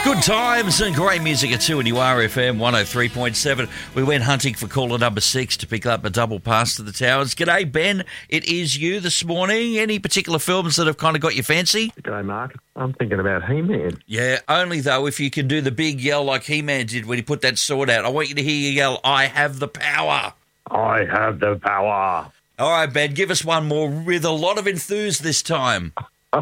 Good times and great music at 2NURFM 103.7. We went hunting for caller number 6 to pick up a double pass to the Towers. G'day, Ben. It is you this morning. Any particular films that have kind of got your fancy? G'day, Mark. I'm thinking about He-Man. Yeah, only though if you can do the big yell like He-Man did when he put that sword out. I want you to hear you yell, "I have the power." I have the power. All right, Ben, give us one more with a lot of enthuse this time.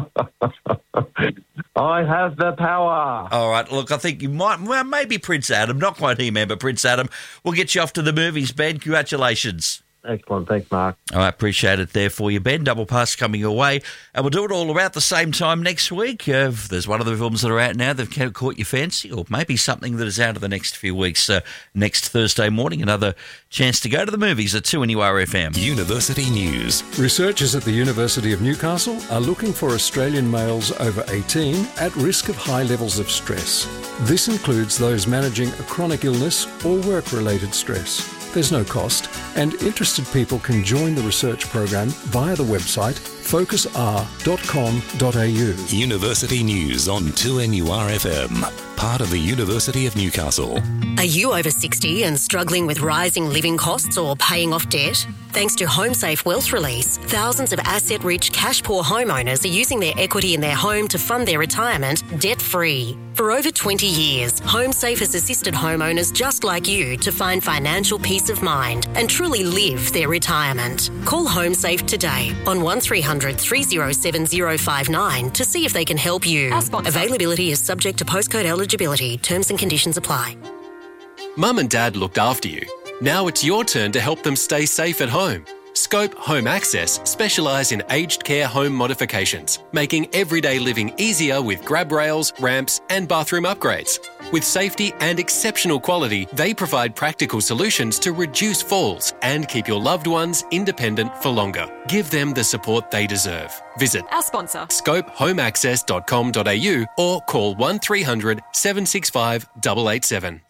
I have the power. All right, look, I think you might, well, maybe Prince Adam, not quite He-Man, but Prince Adam. We'll get you off to the movies, Ben. Congratulations. Excellent. Thanks, Mark. All right, appreciate it there for you, Ben. Double pass coming your way. And we'll do it all about the same time next week. If there's one of the films that are out now that have caught your fancy, or maybe something that is out of the next few weeks. Next Thursday morning, another chance to go to the movies at 2NURFM. University News. Researchers at the University of Newcastle are looking for Australian males over 18 at risk of high levels of stress. This includes those managing a chronic illness or work-related stress. There's no cost, and interested people can join the research program via the website focusr.com.au. University News on 2NURFM, part of the University of Newcastle. Are you over 60 and struggling with rising living costs or paying off debt? Thanks to HomeSafe Wealth Release, thousands of asset-rich, cash-poor homeowners are using their equity in their home to fund their retirement debt-free. For over 20 years, HomeSafe has assisted homeowners just like you to find financial peace of mind and truly live their retirement. Call HomeSafe today on 1300 307 059 to see if they can help you. Availability is subject to postcode eligibility. Terms and conditions apply. Mum and Dad looked after you. Now it's your turn to help them stay safe at home. Scope Home Access specialise in aged care home modifications, making everyday living easier with grab rails, ramps and bathroom upgrades. With safety and exceptional quality, they provide practical solutions to reduce falls and keep your loved ones independent for longer. Give them the support they deserve. Visit our sponsor, scopehomeaccess.com.au or call 1300 765 887.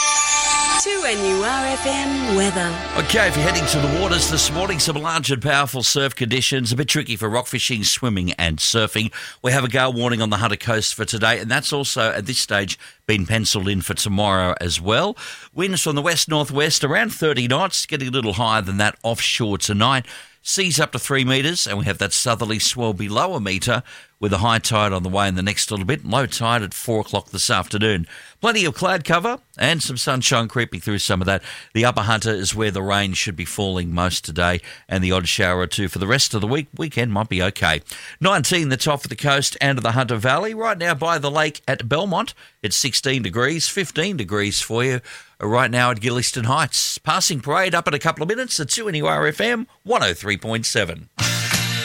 2NURFM weather. Okay, if you're heading to the waters this morning, some large and powerful surf conditions, a bit tricky for rock fishing, swimming and surfing. We have a gale warning on the Hunter Coast for today, and that's also, at this stage, been penciled in for tomorrow as well. Winds from the west-northwest around 30 knots, getting a little higher than that offshore tonight. Seas up to 3 metres, and we have that southerly swell below a metre with a high tide on the way in the next little bit. Low tide at 4 o'clock this afternoon. Plenty of cloud cover and some sunshine creeping through some of that. The upper Hunter is where the rain should be falling most today, and the odd shower or two for the rest of the week. Weekend might be okay. 19 that's off the coast and of the Hunter Valley. Right now by the lake at Belmont, it's 16 degrees, 15 degrees for you right now at Gillieston Heights. Passing parade up in a couple of minutes at 2NURFM 103.7.